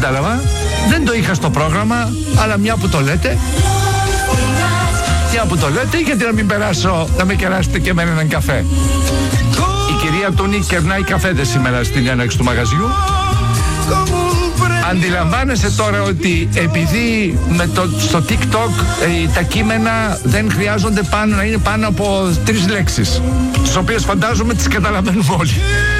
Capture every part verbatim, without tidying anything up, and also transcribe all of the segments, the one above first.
κατάλαβα. Δεν το είχα στο πρόγραμμα, αλλά μια που το λέτε, μια που το λέτε, γιατί να μην περάσω, να με κεράσετε και εμένα έναν καφέ. Η κυρία Τούνη κερνάει καφέδες σήμερα στην έναρξη του μαγαζιού. Αντιλαμβάνεσαι τώρα ότι επειδή με το, στο TikTok ε, τα κείμενα δεν χρειάζονται πάνω, να είναι πάνω από τρεις λέξεις, τις οποίες φαντάζομαι τις καταλαβαίνουμε όλοι.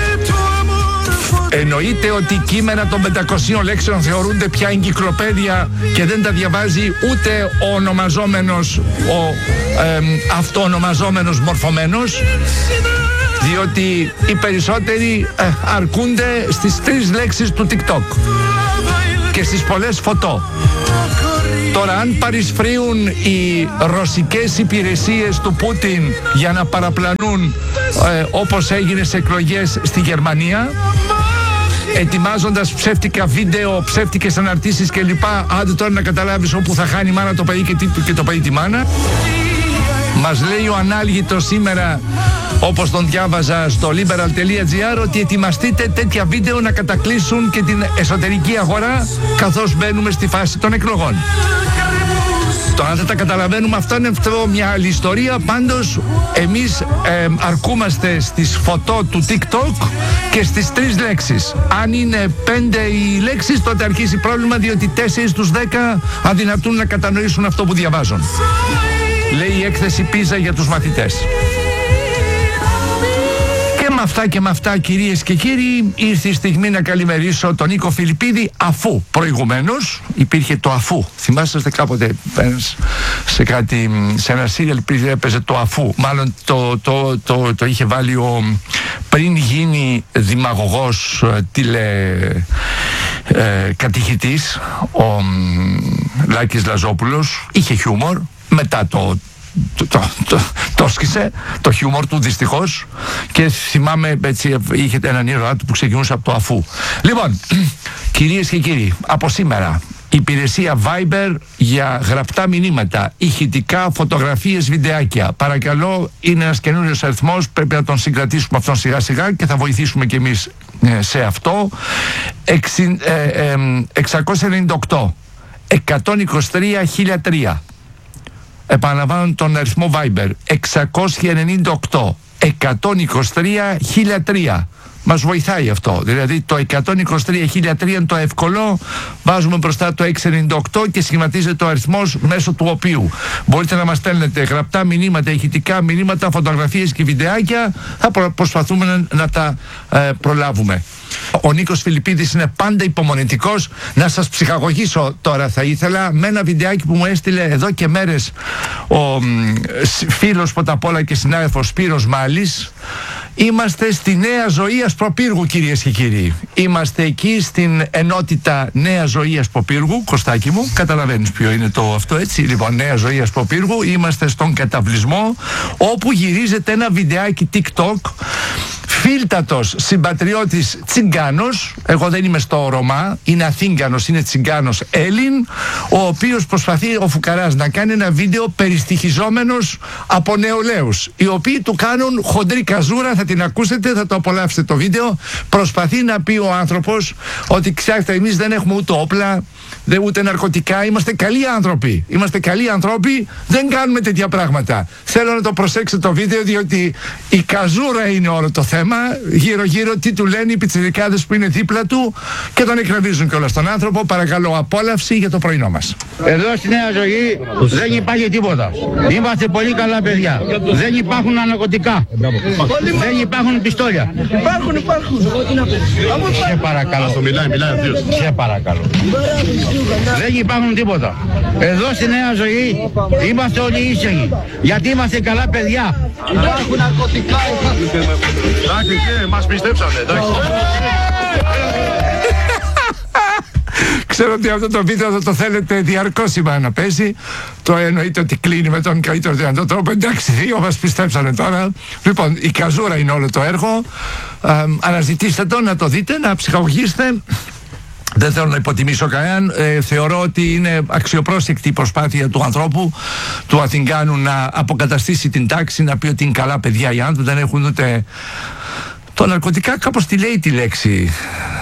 Εννοείται ότι κείμενα των πεντακοσίων λέξεων θεωρούνται πια εγκυκλοπαίδεια και δεν τα διαβάζει ούτε ο ονομαζόμενος, ο ε, αυτοονομαζόμενος μορφωμένος, διότι οι περισσότεροι ε, αρκούνται στις τρεις λέξεις του TikTok και στις πολλές φωτό. Τώρα, αν παρισφρίουν οι ρωσικές υπηρεσίες του Πούτιν για να παραπλανούν ε, όπως έγινε σε εκλογές στη Γερμανία, ετοιμάζοντας ψεύτικα βίντεο, ψεύτικες αναρτήσεις κλπ. Άντε τώρα να καταλάβεις όπου θα χάνει η μάνα το παιδί και, και το παιδί τη μάνα. Μας λέει ο Ανάλγητος σήμερα, όπως τον διάβαζα στο liberal.gr, ότι ετοιμαστείτε τέτοια βίντεο να κατακλείσουν και την εσωτερική αγορά καθώς μπαίνουμε στη φάση των εκλογών. Τώρα δεν τα καταλαβαίνουμε, αυτό είναι αυτό μια άλλη ιστορία. Πάντως εμείς ε, αρκούμαστε στις φωτό του TikTok και στις τρεις λέξεις. Αν είναι πέντε οι λέξεις, τότε αρχίζει πρόβλημα, διότι τέσσερις στους δέκα αδυνατούν να κατανοήσουν αυτό που διαβάζουν. Λέει η έκθεση Πίζα για τους μαθητές. Και με αυτά και με αυτά, κυρίες και κύριοι, ήρθε η στιγμή να καλημερίσω τον Νίκο Φιλιππίδη, αφού προηγουμένως υπήρχε το αφού. Θυμάστε κάποτε σε κάτι, σε ένα σύριαλ έπαιζε το αφού. Μάλλον το, το, το, το, το είχε βάλει ο, πριν γίνει δημαγωγός τηλε ε, κατηχητής, ο Λάκης Λαζόπουλος. Είχε χιούμορ. Μετά το το, το, το, το σκίσε το χιούμορ του δυστυχώς, και θυμάμαι έτσι είχε έναν ήρωά του που ξεκινούσε από το αφού. Λοιπόν, κυρίες και κύριοι, από σήμερα υπηρεσία Viber για γραπτά μηνύματα, ηχητικά, φωτογραφίες, βιντεάκια. Παρακαλώ, είναι ένας καινούριος αριθμός, πρέπει να τον συγκρατήσουμε αυτόν σιγά σιγά και θα βοηθήσουμε κι εμείς ε, σε αυτό. εξακόσια ενενήντα οκτώ εκατόν είκοσι τρία χίλια τρία. Επαναλαμβάνω τον αριθμό Viber, εξακόσια ενενήντα οκτώ εκατόν είκοσι τρία χίλια τρία. Μας βοηθάει αυτό. Δηλαδή το εκατόν είκοσι τρία χίλια τρία είναι το εύκολο. Βάζουμε μπροστά το εξακόσια ενενήντα οκτώ και σχηματίζεται ο αριθμός μέσω του οποίου μπορείτε να μας στέλνετε γραπτά μηνύματα, ηχητικά μηνύματα, φωτογραφίες και βιντεάκια. Θα προ- προσπαθούμε να, να τα ε, προλάβουμε. Ο Νίκος Φιλιππίδης είναι πάντα υπομονετικός. Να σας ψυχαγωγήσω τώρα, θα ήθελα, με ένα βιντεάκι που μου έστειλε εδώ και μέρες ο μ, φίλος πρώτα απ' όλα και συνάδελφος Σπύρος Μάλης. Είμαστε στη Νέα Ζωή Ασπροπύργου, κυρίες και κύριοι. Είμαστε εκεί στην ενότητα Νέα Ζωή Ασπροπύργου. Κωστάκι μου, καταλαβαίνεις ποιο είναι το αυτό, έτσι. Λοιπόν, Νέα Ζωή Ασπροπύργου. Είμαστε στον καταβλισμό, όπου γυρίζεται ένα βιντεάκι TikTok. Φίλτατος συμπατριώτης Τσιγκάνος, εγώ δεν είμαι στο Ρωμά, είναι Αθήγανος, είναι Τσιγκάνος Έλλην, ο οποίος προσπαθεί ο φουκαράς να κάνει ένα βίντεο περιστοιχιζόμενος από νεολαίους, οι οποίοι του κάνουν χοντρή καζούρα. Θα την ακούσετε, θα το απολαύσετε το βίντεο. Προσπαθεί να πει ο άνθρωπος ότι ξέρετε, εμείς δεν έχουμε ούτε όπλα, δεν ούτε ναρκωτικά, είμαστε καλοί άνθρωποι. Είμαστε καλοί άνθρωποι, δεν κάνουμε τέτοια πράγματα. Θέλω να το προσέξετε το βίντεο, διότι η καζούρα είναι όλο το θέμα. Γύρω-γύρω τι του λένε οι πιτσιρικάδες που είναι δίπλα του και τον εκνευρίζουν κιόλας τον άνθρωπο. Παρακαλώ, απόλαυση για το πρωινό μας. Εδώ στη Νέα Ζωή δεν υπάρχει τίποτα. Είμαστε πολύ καλά παιδιά. Δεν υπάρχουν ναρκωτικά. Δεν υπάρχουν πιστόλια. Υπάρχουν, υπάρχουν. Σε παρακαλώ. Το μιλάει, μιλάει αυτός. Σε παρακαλώ. Δεν υπάρχουν τίποτα. Εδώ στη Νέα Ζωή είμαστε όλοι ήσυχοι. Γιατί είμαστε καλά παιδιά. Υπάρχουν ναρκωτικά. Εντάξει, και μας πιστέψανε, εντάξει. Ξέρω ότι αυτό το βίντεο θα το θέλετε διαρκώς σήμερα να πέσει. Το εννοείται ότι κλείνει με τον καλύτερο δυνατό τρόπο. Εντάξει, δύο μας πιστέψανε τώρα. Λοιπόν, η καζούρα είναι όλο το έργο. Ε, αναζητήστε το, να το δείτε, να ψυχαγωγήσετε. Δεν θέλω να υποτιμήσω κανέναν. Ε, θεωρώ ότι είναι αξιοπρόσεκτη η προσπάθεια του ανθρώπου, του Αθηγάνου, να αποκαταστήσει την τάξη, να πει ότι είναι καλά παιδιά οι άνθρωποι, δεν έχουν ούτε. Το ναρκωτικά κάπως τη λέει τη λέξη.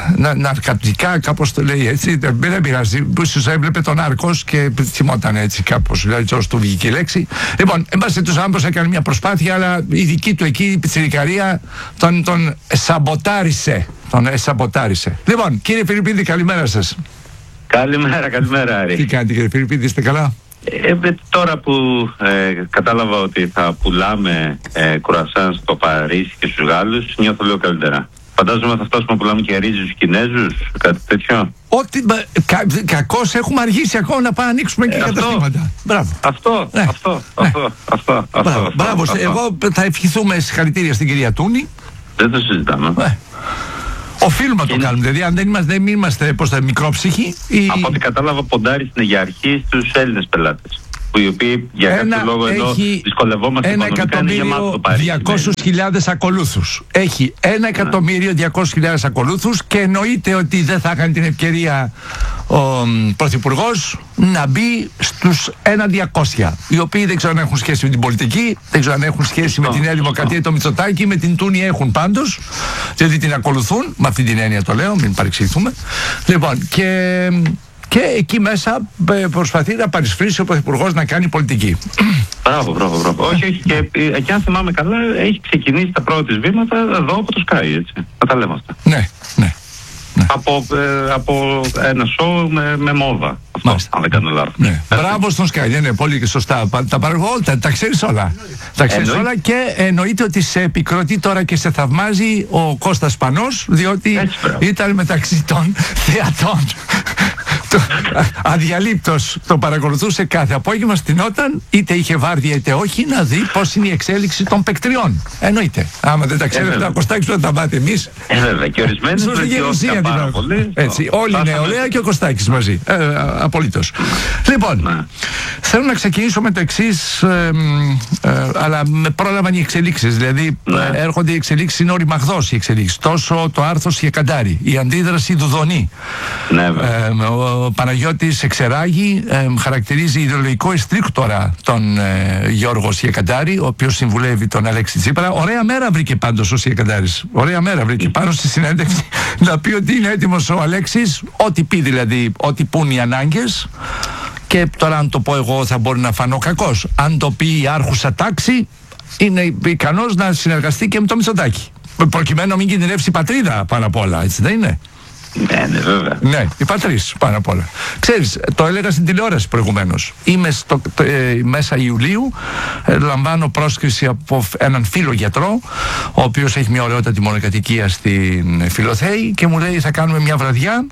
να, ναρκωτικά, κάπως το λέει έτσι, δεν, δεν πειράζει. Ίσως έβλεπε τον Νάρκος και θυμόταν έτσι κάπως, δηλαδή όσο του βγήκε η λέξη. Λοιπόν, εν πάση τους άμπρος έκανε μια προσπάθεια, αλλά η δική του εκεί η πιτσιρικαρία τον, τον σαμποτάρισε. Τον σαμποτάρισε. Λοιπόν, κύριε Φιλιππίδη, καλημέρα σας. Καλημέρα, καλημέρα Άρη. Τι κάνετε κύριε Φιλιππίδη, είστε καλά? Ε, τώρα που ε, κατάλαβα ότι θα πουλάμε ε, κουρασάν στο Παρίσι και στους Γάλλους, νιώθω λίγο καλύτερα. Φαντάζομαι θα φτάσουμε να πουλάμε και ρύζι στους Κινέζους, κάτι τέτοιο. Ότι κα, κακώς έχουμε αργήσει ακόμα να πάμε να ανοίξουμε και ε, καταστήματα. Μπράβο. Αυτό, ναι. αυτό, ναι. αυτό, αυτό, αυτό, Μπράβο. αυτό, Μπράβο. αυτό. Εγώ θα ευχηθούμε συγχαρητήρια στην κυρία Τούνη. Δεν το συζητάμε. Ναι. Οφείλουμε να το κάνουμε, δηλαδή αν δεν είμαστε, δεν είμαστε πώς θα, μικρόψυχοι ή... Από ό,τι κατάλαβα ποντάρει στην για αρχή στους Έλληνες πελάτες, που οι οποίοι για κάποιο λόγο εδώ δυσκολευόμαστε οικονομικά, είναι γεμάτο το Παρίσι. διακόσιες χιλιάδες ακολούθους. Έχει ένα εκατομμύριο διακόσιες χιλιάδες ακολούθους και εννοείται ότι δεν θα έκανε την ευκαιρία ο Πρωθυπουργός να μπει στους ένα διακόσια, οι οποίοι δεν ξέρω αν έχουν σχέση με την πολιτική, δεν ξέρω αν έχουν σχέση με τη Νέα Δημοκρατία, το Μητσοτάκη, με την Τούνη έχουν πάντως, γιατί την ακολουθούν, με αυτή την έννοια το λέω, μην παρεξηγηθούμε. Λοιπόν, και... Και εκεί μέσα προσπαθεί να παρισφρήσει ο Πρωθυπουργός να κάνει πολιτική. Μπράβο, μπράβο, μπράβο. Όχι, όχι. Και, και αν θυμάμαι καλά, έχει ξεκινήσει τα πρώτα της βήματα εδώ από το Sky, έτσι. Θα τα λέμε αυτά. Ναι, ναι. ναι. Από, ε, από ένα σοου με, με μόδα. Αυτό, αν δεν κάνω λάθος. Ναι. Μπράβο στον Sky, ναι, ναι, πολύ και σωστά. Τα παραγωγώ, τα, τα ξέρεις όλα. Τα ξέρεις Εννοεί... όλα και εννοείται ότι σε επικροτεί τώρα και σε θαυμάζει ο Κώστας Πανός, διότι έτσι, ήταν μεταξύ των θεατών. Αδιαλείπτος το παρακολουθούσε κάθε απόγευμα, στηνόταν, είτε είχε βάρδια είτε όχι, να δει πώς είναι η εξέλιξη των παικτριών. Εννοείται. Άμα δεν τα ξέρετε, τα Κωστάκης δεν τα πάτε εμείς. Ε, βέβαια. Και ορισμένοι βελτιώθηκαν πάρα πολύ. Έτσι. Όλη η νεολαία και ο Κωστάκης μαζί. Ε, απολύτως. Λοιπόν, ναι. θέλω να ξεκινήσω με το εξής, ε, ε, αλλά με πρόλαβαν οι εξελίξεις. Δηλαδή, ναι. ε, έρχονται οι εξελίξεις, είναι οριμαγδός οι εξελίξεις. Τόσο το άρθρο Σιεκαντάρη, η αντίδραση Δουδονή. Ναι, ε, ο Παναγιώτης εξεράγει, ε, χαρακτηρίζει ιδεολογικό εστρίκτορα τον ε, Γιώργο Σιεκαντάρη, ο οποίος συμβουλεύει τον Αλέξη Τσίπρα. Ωραία μέρα βρήκε πάντως ο Σιεκαντάρης. Ωραία μέρα βρήκε πάνω στη συνέντευξη να πει ότι είναι έτοιμος ο Αλέξης, ό,τι πει δηλαδή, ό,τι πούν οι ανάγκες. Και τώρα, αν το πω εγώ, θα μπορεί να φανώ κακός. Αν το πει η άρχουσα τάξη, είναι ικανός να συνεργαστεί και με το Μητσοτάκη. Προκειμένου να μην κινδυνεύσει η πατρίδα πάνω απ' όλα, έτσι δεν είναι? Ναι, ναι, βέβαια. Ναι, η πατρίς πάνω απ' όλα. Ξέρεις, το έλεγα στην τηλεόραση προηγουμένως. Είμαι στο, το, ε, μέσα Ιουλίου, ε, λαμβάνω πρόσκληση από έναν φίλο γιατρό, ο οποίος έχει μια ωραιότατη μονοκατοικία στην Φιλοθέη και μου λέει: θα κάνουμε μια βραδιά.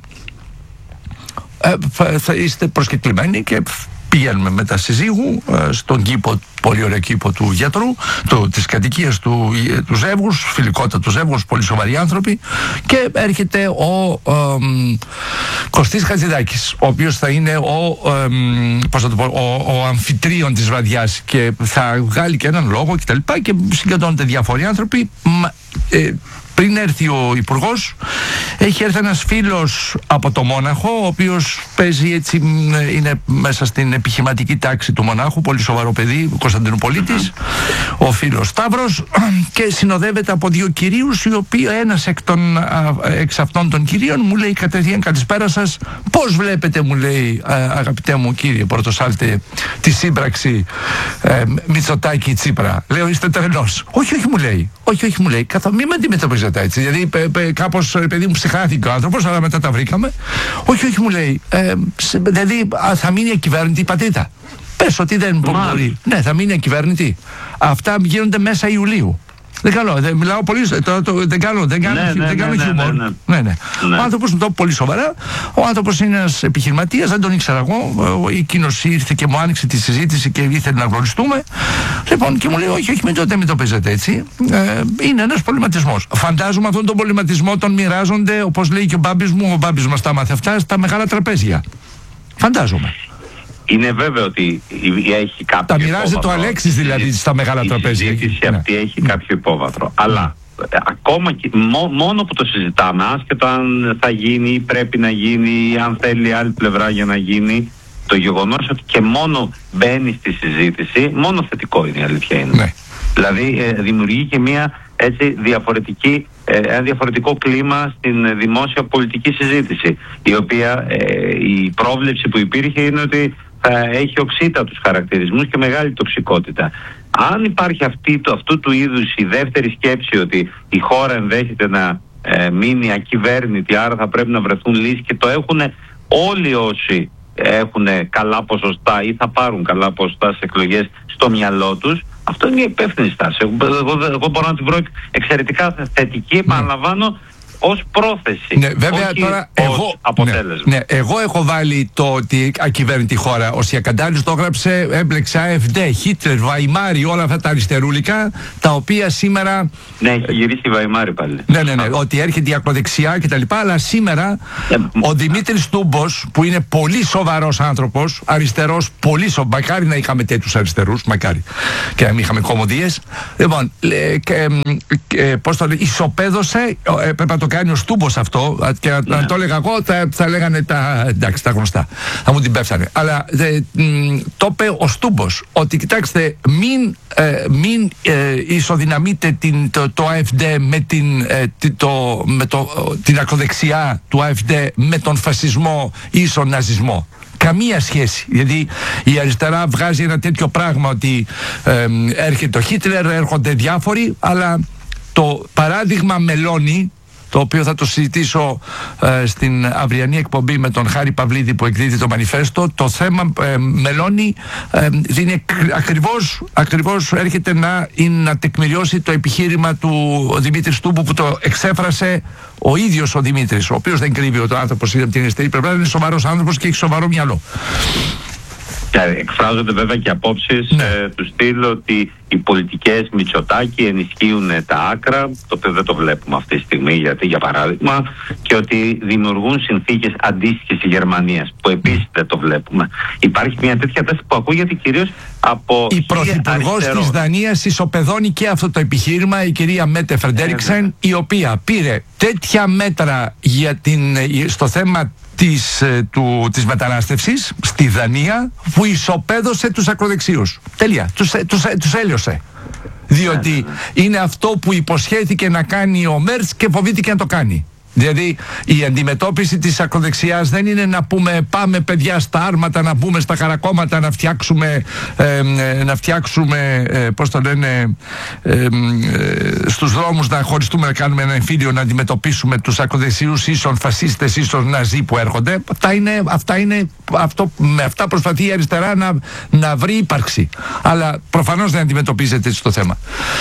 Ε, θα, θα είστε προσκεκλημένοι και πηγαίνουμε μετά συζύγου ε, στον κήπο, πολύ ωραίο κήπο του γιατρού, το, της κατοικίας του, του ζεύγους, φιλικότατου ζεύγους, πολύ σοβαροί άνθρωποι, και έρχεται ο ε, Κωστής Χατζηδάκης, ο οποίος θα είναι ο, ε, πώς θα το πω, ο, ο αμφιτρίων της βραδιάς και θα βγάλει και έναν λόγο κτλ. Και, και συγκεντρώνονται διάφοροι άνθρωποι. Ε, Πριν έρθει ο Υπουργός, έχει έρθει ένας φίλος από το Μόναχο, ο οποίος παίζει έτσι, είναι μέσα στην επιχειρηματική τάξη του Μονάχου, πολύ σοβαρό παιδί, ο Κωνσταντινουπολίτης, ο φίλος Σταύρος, και συνοδεύεται από δύο κυρίους, οι οποίοι ένας εκ, των, εξ αυτών των κυρίων μου λέει κατευθείαν: καλησπέρα σας, πώς βλέπετε, μου λέει, αγαπητέ μου κύριε Πορτοσάλτε, τη σύμπραξη ε, Μητσοτάκη Τσίπρα? Λέω: είστε τρελός. Όχι, όχι, μου λέει. Όχι, όχι, μου λέει. Καθώ μην με αντιμετωπίζετε έτσι. Δηλαδή, κάπως, παιδί μου, ψυχάθηκε ο άνθρωπος, αλλά μετά τα βρήκαμε. Όχι, όχι, μου λέει. Ε, δηλαδή, θα μείνει ακυβέρνητη η πατρίδα. Πες ότι δεν μπορεί. Ναι, θα μείνει ακυβέρνητη. Αυτά γίνονται μέσα Ιουλίου. Δεν κάνω, δεν μιλάω πολύ, το, το, δεν κάνω, δεν κάνω, ναι, δεν κάνω ναι, χιούμορ. ναι, ναι. Ναι, ναι. Ναι. Ο άνθρωπος μου το είπε πολύ σοβαρά. Ο άνθρωπος είναι ένας επιχειρηματίας, δεν τον ήξερα εγώ. Εκείνος ήρθε και μου άνοιξε τη συζήτηση και ήθελε να γνωριστούμε. Λοιπόν, και μου λέει: όχι, όχι, μην το, μην το παίζετε έτσι. Ε, είναι ένας προβληματισμός. Φαντάζομαι αυτόν τον προβληματισμό τον μοιράζονται, όπως λέει και ο Μπάμπης μου, ο Μπάμπης μας τα μάθε αυτά, στα μεγάλα τραπέζια. Φαντάζομαι. Είναι βέβαιο ότι έχει κάποιο. Τα μοιράζεται το Αλέξης δηλαδή στα μεγάλα τραπέζια. Η συζήτηση αυτή ναι. έχει κάποιο υπόβαθρο. Αλλά ε, ακόμα και μό, μόνο που το συζητάμε, άσχετο αν θα γίνει ή πρέπει να γίνει ή αν θέλει η άλλη πλευρά για να γίνει, το γεγονός ότι και μόνο μπαίνει στη συζήτηση, μόνο θετικό είναι, η αλήθεια είναι. Ναι. Δηλαδή ε, δημιουργεί και μια έτσι διαφορετική ε, ένα διαφορετικό κλίμα στην δημόσια πολιτική συζήτηση, η οποία ε, η πρόβλεψη που υπήρχε είναι ότι θα έχει οξύτατους χαρακτηρισμούς και μεγάλη τοξικότητα. Αν υπάρχει αυτή, το, αυτού του είδους η δεύτερη σκέψη ότι η χώρα ενδέχεται να ε, μείνει ακυβέρνητη, άρα θα πρέπει να βρεθούν λύσεις, και το έχουν όλοι όσοι έχουν καλά ποσοστά ή θα πάρουν καλά ποσοστά στις εκλογές στο μυαλό τους, αυτό είναι η υπεύθυνη στάση. Εγώ, εγώ, εγώ μπορώ να την βρω εξαιρετικά θετική, επαναλαμβάνω, ως πρόθεση, ναι, βέβαια, όχι τώρα, ως εγώ, αποτέλεσμα. Ναι, ναι, εγώ έχω βάλει το ότι ακυβέρνητη χώρα. Ο Σιακαντάλης το έγραψε, έμπλεξε ΑΕΦΔ, Χίτλερ, Βαϊμάρη, όλα αυτά τα αριστερούλικα, τα οποία σήμερα... Ναι, έχει γυρίσει η Βαϊμάρη πάλι. Ναι, ναι, ναι, ότι έρχεται η ακροδεξιά κτλ. Αλλά σήμερα ε, ο Δημήτρης Τούμπος, που είναι πολύ σοβαρός άνθρωπος, αριστερός, πολύ σοβαρός, μακάρι να είχαμε τέτοιους αριστερούς, μακάρι, και να μην είχαμε κομμωδίες. Λοιπόν, ε, ε, ε, πώς το λέει, ισοπαίδωσε, ε, πρέπει να το κάνει ο Στούμπος αυτό, και να, ναι. να το έλεγα εγώ, θα, θα λέγανε τα, εντάξει, τα γνωστά, θα μου την πέφτανε. Αλλά ε, μ, το είπε ο Στούμπος, ότι κοιτάξτε, μην, ε, μην ε, ισοδυναμείτε την, το, το ΑΕΦΔ με, την, ε, το, με το, την ακροδεξιά του ΑΕΦΔ με τον φασισμό ίσον ναζισμό. Καμία σχέση. Γιατί η αριστερά βγάζει ένα τέτοιο πράγμα ότι ε, έρχεται ο Χίτλερ, έρχονται διάφοροι, αλλά το παράδειγμα Μελώνη, το οποίο θα το συζητήσω ε, στην αυριανή εκπομπή με τον Χάρη Παυλίδη που εκδίδει το Μανιφέστο, το θέμα ε, Μελώνη ε, είναι ακριβώς, ακριβώς έρχεται να, να τεκμηριώσει το επιχείρημα του Δημήτρη Τούμπου, που το εξέφρασε ο ίδιος ο Δημήτρης, ο οποίος δεν κρύβει ότι ο άνθρωπος είναι από την αριστερή πλευρά, είναι σοβαρός άνθρωπος και έχει σοβαρό μυαλό. Εκφράζονται βέβαια και απόψεις ναι. ε, του στυλ ότι οι πολιτικές Μητσοτάκη ενισχύουν τα άκρα, το οποίο δεν το βλέπουμε αυτή τη στιγμή, γιατί για παράδειγμα, και ότι δημιουργούν συνθήκες αντίστοιχες στη Γερμανία, που επίσης δεν το βλέπουμε. Υπάρχει μια τέτοια τάση που ακούγεται κυρίως από... Η πρωθυπουργός της Δανίας ισοπεδώνει και αυτό το επιχείρημα, η κυρία Μέτε Φρεντέρικσεν, ε, η οποία πήρε τέτοια μέτρα για την, στο θέμα της, του, της μετανάστευσης στη Δανία, που ισοπαίδωσε τους ακροδεξίους. Τέλεια. Τους, τους, τους έλειωσε. Διότι είναι αυτό που υποσχέθηκε να κάνει ο Μέρτς και φοβήθηκε να το κάνει. Δηλαδή η αντιμετώπιση της ακροδεξιάς δεν είναι να πούμε πάμε παιδιά στα άρματα, να μπούμε στα χαρακόμματα, να φτιάξουμε ε, ε, να φτιάξουμε ε, πώς το λένε ε, ε, στους δρόμους να χωριστούμε, να κάνουμε ένα εμφύλιο, να αντιμετωπίσουμε τους ακροδεξιούς ίσον φασίστες, ίσον ναζί που έρχονται. Αυτά είναι, αυτά είναι αυτό, με αυτά προσπαθεί η αριστερά να, να βρει ύπαρξη, αλλά προφανώς δεν αντιμετωπίζεται έτσι το θέμα.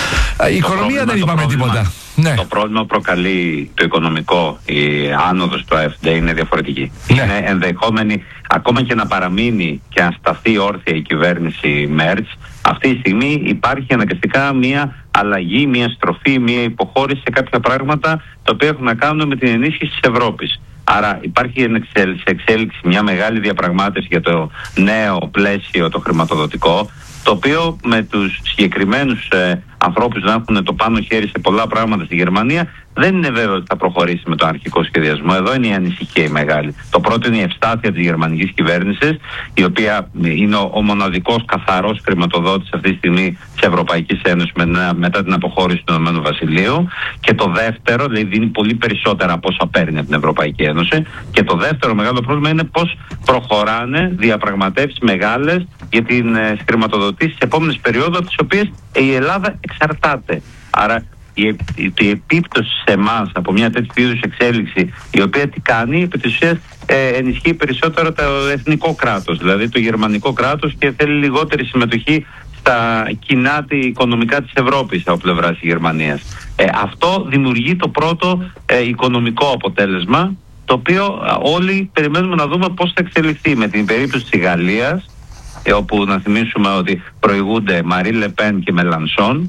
Η το οικονομία δεν είπαμε πρόβλημα, τίποτα. Ναι. Το πρόβλημα που προκαλεί το οικονομικό, η άνοδος του ΑΕΦΔ είναι διαφορετική. Ναι. Είναι ενδεχόμενη, ακόμα και να παραμείνει και να σταθεί όρθια η κυβέρνηση Μέρτς, αυτή τη στιγμή υπάρχει αναγκαστικά μια αλλαγή, μια στροφή, μια υποχώρηση σε κάποια πράγματα τα οποία έχουν να κάνουν με την ενίσχυση της Ευρώπης. Άρα υπάρχει σε εξέλιξη μια μεγάλη διαπραγμάτευση για το νέο πλαίσιο το χρηματοδοτικό, το οποίο με τους συγκεκριμένους ε, ανθρώπους να έχουν το πάνω χέρι σε πολλά πράγματα στη Γερμανία, δεν είναι βέβαιο ότι θα προχωρήσει με τον αρχικό σχεδιασμό. Εδώ είναι η ανησυχία η μεγάλη. Το πρώτο είναι η ευστάθεια της γερμανικής κυβέρνησης, η οποία είναι ο, ο μοναδικός καθαρός χρηματοδότης αυτή τη στιγμή της Ευρωπαϊκής Ένωσης με, μετά την αποχώρηση του Ηνωμένου Βασιλείου. Και το δεύτερο, δηλαδή δίνει πολύ περισσότερα από όσα παίρνει από την Ευρωπαϊκή Ένωση. Και το δεύτερο μεγάλο πρόβλημα είναι πώς προχωράνε διαπραγματεύσεις μεγάλες για την ε, χρηματοδοτήση της επόμενης περίοδου, από τις οποίες η Ελλάδα εξαρτάται. Άρα η, η, η επίπτωση σε εμάς από μια τέτοιου είδους εξέλιξη, η οποία τι κάνει, επί της ουσίας ε, ενισχύει περισσότερο το εθνικό κράτος, δηλαδή το γερμανικό κράτος, και θέλει λιγότερη συμμετοχή στα κοινά οικονομικά της Ευρώπης από πλευράς της Γερμανίας. Ε, αυτό δημιουργεί το πρώτο ε, οικονομικό αποτέλεσμα, το οποίο ε, όλοι περιμένουμε να δούμε πώς θα εξελιχθεί. Με την περίπτωση της Γαλλίας, ε, όπου να θυμίσουμε ότι προηγούνται Μαρί Λεπέν και Μελανσόν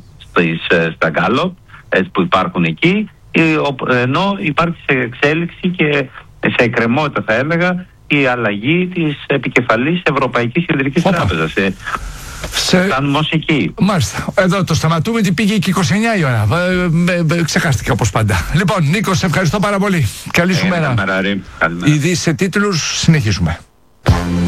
στα Γκάλοπ που υπάρχουν εκεί, ενώ υπάρχει σε εξέλιξη και σε εκκρεμότητα, θα έλεγα, η αλλαγή της επικεφαλής Ευρωπαϊκής Κεντρικής Τράπεζας. Σε... Φτάνουμε ως εκεί. Μάλιστα. Εδώ το σταματούμε, τι πήγε και είκοσι εννιά η ώρα. Ε, ε, ξεχάστηκε όπως πάντα. Λοιπόν, Νίκο, σε ευχαριστώ πάρα πολύ. Καλή σου μέρα. μέρα. Ειδήσεις σε τίτλους, συνεχίζουμε.